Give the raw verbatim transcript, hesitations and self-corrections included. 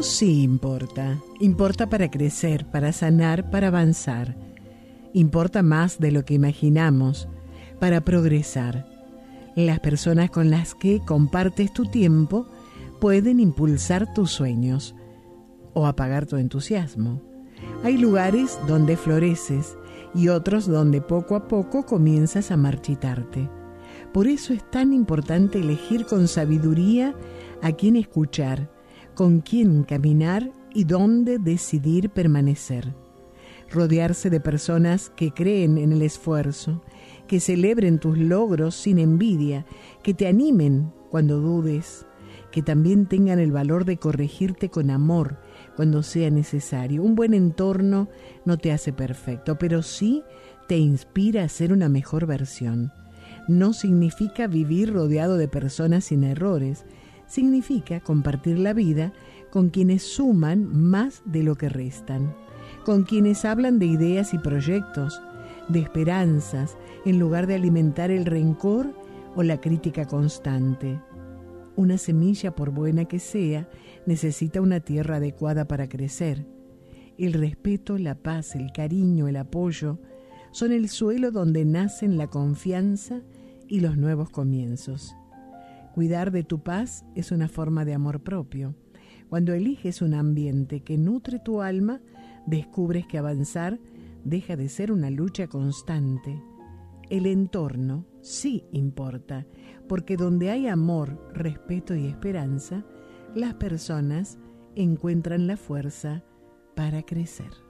entorno sí importa. Importa para crecer, para sanar, para avanzar. Importa más de lo que imaginamos, para progresar. Las personas con las que compartes tu tiempo pueden impulsar tus sueños o apagar tu entusiasmo. Hay lugares donde floreces y otros donde poco a poco comienzas a marchitarte. Por eso es tan importante elegir con sabiduría a quién escuchar, con quién caminar y dónde decidir permanecer. Rodearse de personas que creen en el esfuerzo, que celebren tus logros sin envidia, que te animen cuando dudes, que también tengan el valor de corregirte con amor cuando sea necesario. Un buen entorno no te hace perfecto, pero sí te inspira a ser una mejor versión. No significa vivir rodeado de personas sin errores, significa compartir la vida con quienes suman más de lo que restan, con quienes hablan de ideas y proyectos, de esperanzas, en lugar de alimentar el rencor o la crítica constante. Una semilla, por buena que sea, necesita una tierra adecuada para crecer. El respeto, la paz, el cariño, el apoyo son el suelo donde nacen la confianza y los nuevos comienzos. Cuidar de tu paz es una forma de amor propio. Cuando eliges un ambiente que nutre tu alma, descubres que avanzar deja de ser una lucha constante. El entorno sí importa, porque donde hay amor, respeto y esperanza, las personas encuentran la fuerza para crecer.